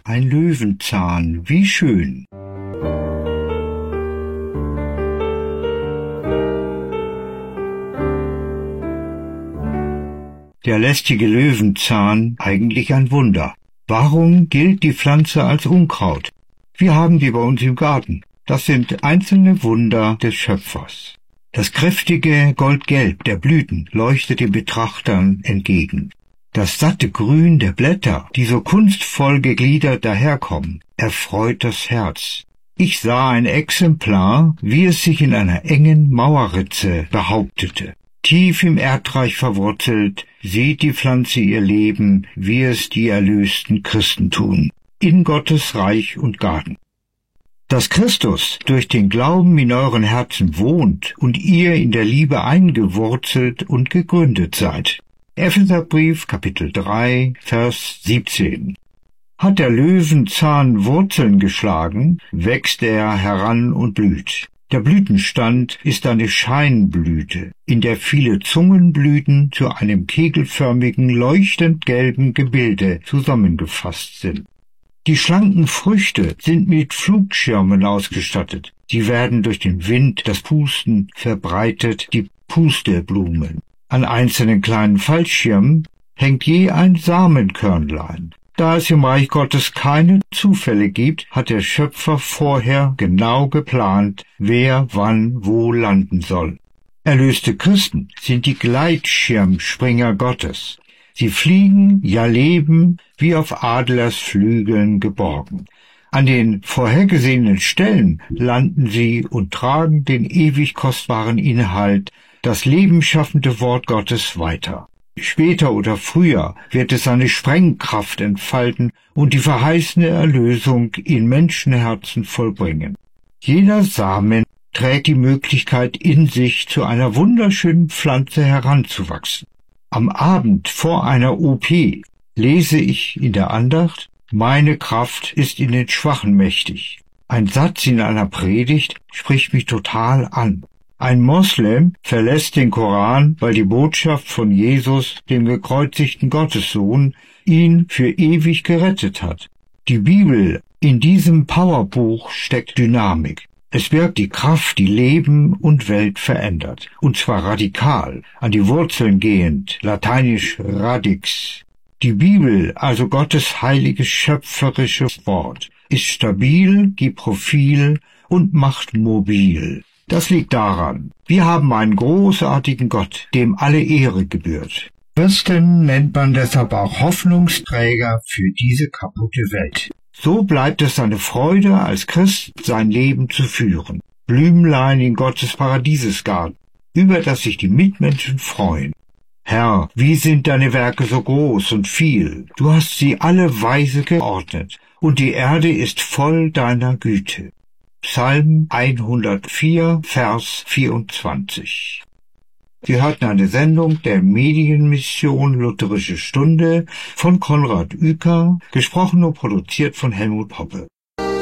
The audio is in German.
Ein Löwenzahn, wie schön. Der lästige Löwenzahn, eigentlich ein Wunder. Warum gilt die Pflanze als Unkraut? Wir haben die bei uns im Garten. Das sind einzelne Wunder des Schöpfers. Das kräftige Goldgelb der Blüten leuchtet den Betrachtern entgegen. Das satte Grün der Blätter, die so kunstvoll gegliedert daherkommen, erfreut das Herz. Ich sah ein Exemplar, wie es sich in einer engen Mauerritze behauptete. Tief im Erdreich verwurzelt, sieht die Pflanze ihr Leben, wie es die erlösten Christen tun, in Gottes Reich und Garten. Dass Christus durch den Glauben in euren Herzen wohnt und ihr in der Liebe eingewurzelt und gegründet seid. Epheserbrief, Kapitel 3, Vers 17. Hat der Löwenzahn Wurzeln geschlagen, wächst er heran und blüht. Der Blütenstand ist eine Scheinblüte, in der viele Zungenblüten zu einem kegelförmigen, leuchtend gelben Gebilde zusammengefasst sind. Die schlanken Früchte sind mit Flugschirmen ausgestattet. Sie werden durch den Wind, das Pusten, verbreitet, die Pusteblumen. An einzelnen kleinen Fallschirmen hängt je ein Samenkörnlein. Da es im Reich Gottes keine Zufälle gibt, hat der Schöpfer vorher genau geplant, wer wann wo landen soll. Erlöste Christen sind die Gleitschirmspringer Gottes. Sie fliegen, ja leben, wie auf Adlersflügeln geborgen. An den vorhergesehenen Stellen landen sie und tragen den ewig kostbaren Inhalt, das lebensschaffende Wort Gottes weiter. Später oder früher wird es seine Sprengkraft entfalten und die verheißene Erlösung in Menschenherzen vollbringen. Jeder Samen trägt die Möglichkeit in sich, zu einer wunderschönen Pflanze heranzuwachsen. Am Abend vor einer OP lese ich in der Andacht: Meine Kraft ist in den Schwachen mächtig. Ein Satz in einer Predigt spricht mich total an. Ein Moslem verlässt den Koran, weil die Botschaft von Jesus, dem gekreuzigten Gottessohn, ihn für ewig gerettet hat. Die Bibel, in diesem Powerbuch steckt Dynamik. Es birgt die Kraft, die Leben und Welt verändert, und zwar radikal, an die Wurzeln gehend, lateinisch radix. Die Bibel, also Gottes heiliges schöpferisches Wort, ist stabil, gibt Profil und macht mobil. Das liegt daran, wir haben einen großartigen Gott, dem alle Ehre gebührt. Christen nennt man deshalb auch Hoffnungsträger für diese kaputte Welt. So bleibt es eine Freude, als Christ sein Leben zu führen. Blümlein in Gottes Paradiesesgarten, über das sich die Mitmenschen freuen. Herr, wie sind deine Werke so groß und viel? Du hast sie alle weise geordnet, und die Erde ist voll deiner Güte. Psalm 104, Vers 24. Sie hörten eine Sendung der Medienmission Lutherische Stunde von Konrad Uecker, gesprochen und produziert von Helmut Hoppe.